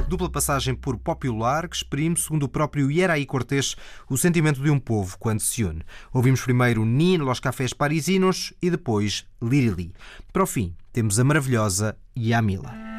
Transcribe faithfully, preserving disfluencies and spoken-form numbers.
Dupla passagem por Popular, que exprime, segundo o próprio Yeraí Cortés, o sentimento de um povo quando se une. Ouvimos primeiro Ni los cafés parisinos e depois Lirili. Para o fim, temos a maravilhosa Yamila.